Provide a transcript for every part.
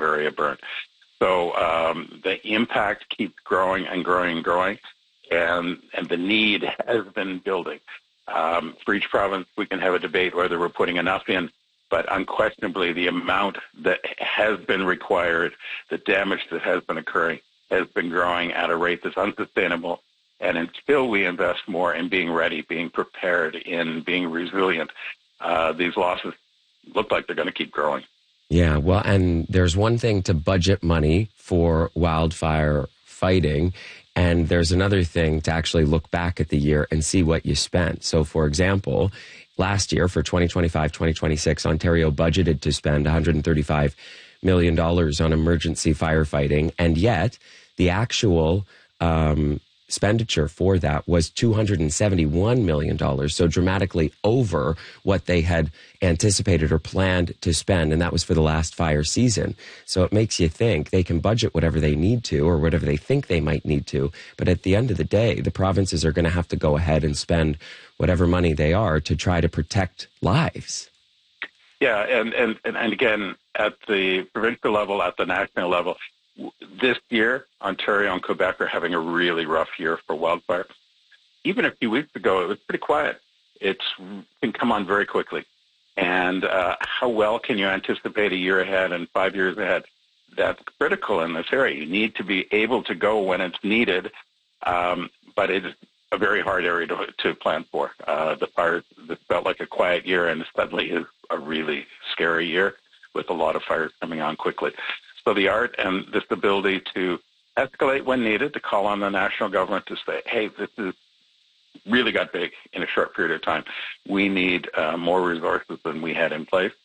area burned. So the impact keeps growing and growing and growing, and the need has been building. For each province, we can have a debate whether we're putting enough in, but unquestionably the amount that has been required, the damage that has been occurring, has been growing at a rate that's unsustainable. And until we invest more in being ready, being prepared, in being resilient, these losses look like they're going to keep growing. Yeah, well, and there's one thing to budget money for wildfire fighting, and there's another thing to actually look back at the year and see what you spent. So, for example, last year for 2025-2026, Ontario budgeted to spend $135 million on emergency firefighting, and yet the actual expenditure for that was $271 million, so dramatically over what they had anticipated or planned to spend, and that was for the last fire season. So it makes you think they can budget whatever they need to or whatever they think they might need to, but at the end of the day, the provinces are going to have to go ahead and spend whatever money they are to try to protect lives. Yeah, and again, at the provincial level, at the national level, this year, Ontario and Quebec are having a really rough year for wildfire. Even a few weeks ago, it was pretty quiet. It can come on very quickly. And how well can you anticipate a year ahead and 5 years ahead? That's critical in this area. You need to be able to go when it's needed, but it is a very hard area to plan for. The fire that felt like a quiet year and suddenly is a really scary year with a lot of fires coming on quickly. So the art and this ability to escalate when needed, to call on the national government to say, hey, this is really got big in a short period of time. We need more resources than we had in place.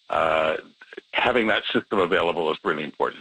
Having that system available is really important.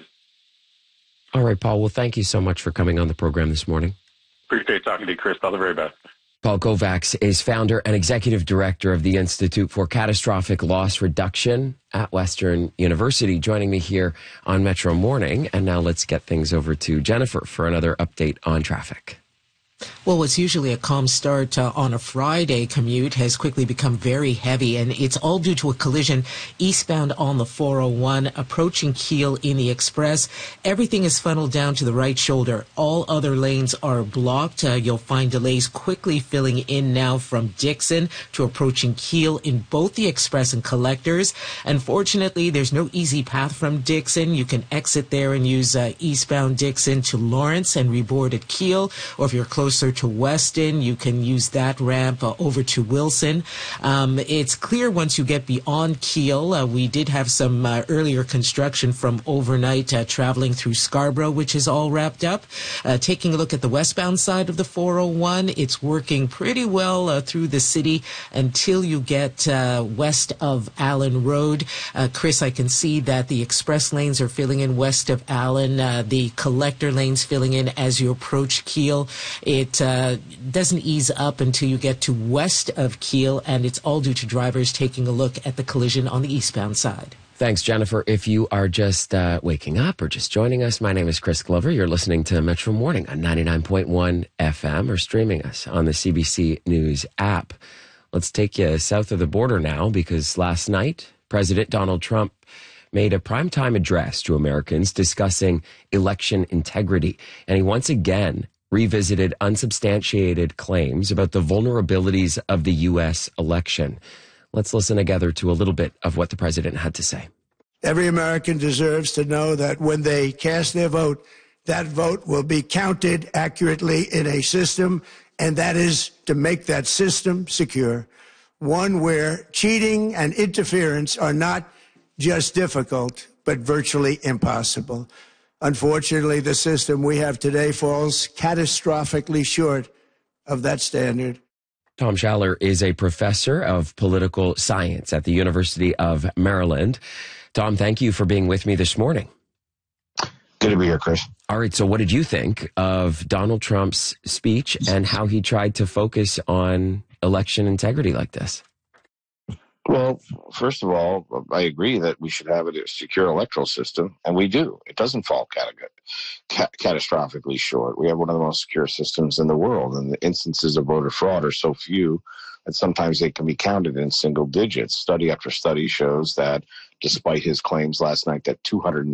All right, Paul. Well, thank you so much for coming on the program this morning. Appreciate talking to you, Chris. All the very best. Paul Kovacs is founder and executive director of the Institute for Catastrophic Loss Reduction at Western University, joining me here on Metro Morning. And now let's get things over to Jennifer for another update on traffic. Well, what's usually a calm start on a Friday commute has quickly become very heavy, and it's all due to a collision eastbound on the 401 approaching Keele in the Express. Everything is funneled down to the right shoulder. All other lanes are blocked. You'll find delays quickly filling in now from Dixon to approaching Keele in both the Express and Collectors. Unfortunately, there's no easy path from Dixon. You can exit there and use eastbound Dixon to Lawrence and reboard at Keele, or if you're closer to Weston, you can use that ramp over to Wilson. It's clear once you get beyond Keele. We did have some earlier construction from overnight traveling through Scarborough, which is all wrapped up. Taking a look at the westbound side of the 401, it's working pretty well through the city until you get west of Allen Road. Chris, I can see that the express lanes are filling in west of Allen. The collector lanes filling in as you approach Keele. It doesn't ease up until you get to west of Keele, and it's all due to drivers taking a look at the collision on the eastbound side. Thanks, Jennifer. If you are just waking up or just joining us, my name is Chris Glover. You're listening to Metro Morning on 99.1 FM or streaming us on the CBC News app. Let's take you south of the border now, because last night, President Donald Trump made a primetime address to Americans discussing election integrity, and he once again revisited unsubstantiated claims about the vulnerabilities of the U.S. election. Let's listen together to a little bit of what the president had to say. Every American deserves to know that when they cast their vote, that vote will be counted accurately in a system, and that is to make that system secure, one where cheating and interference are not just difficult, but virtually impossible. Unfortunately, the system we have today falls catastrophically short of that standard. Tom Schaller is a professor of political science at the University of Maryland. Tom, thank you for being with me this morning. Good to be here, Chris. All right, so what did you think of Donald Trump's speech and how he tried to focus on election integrity like this? Well, first of all, I agree that we should have a secure electoral system, and we do. It doesn't fall catastrophically short. We have one of the most secure systems in the world, and the instances of voter fraud are so few that sometimes they can be counted in single digits. Study after study shows that despite his claims last night that 200